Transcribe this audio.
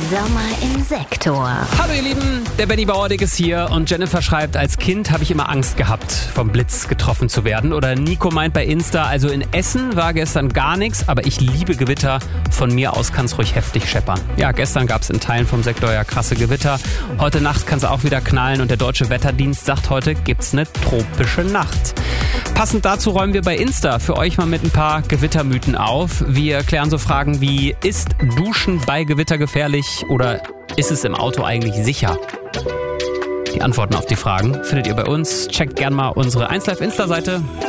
Sommer im Sektor. Hallo ihr Lieben, der Benny Bauerdick ist hier und Jennifer schreibt, als Kind habe ich immer Angst gehabt, vom Blitz getroffen zu werden. Oder Nico meint bei Insta, also in Essen war gestern gar nichts, aber ich liebe Gewitter. Von mir aus kann es ruhig heftig scheppern. Ja, gestern gab es in Teilen vom Sektor ja krasse Gewitter. Heute Nacht kann es auch wieder knallen und der Deutsche Wetterdienst sagt, heute gibt's eine tropische Nacht. Passend dazu räumen wir bei Insta für euch mal mit ein paar Gewittermythen auf. Wir klären so Fragen wie, ist Duschen bei Gewitter gefährlich oder ist es im Auto eigentlich sicher? Die Antworten auf die Fragen findet ihr bei uns. Checkt gern mal unsere 1Live Insta-Seite.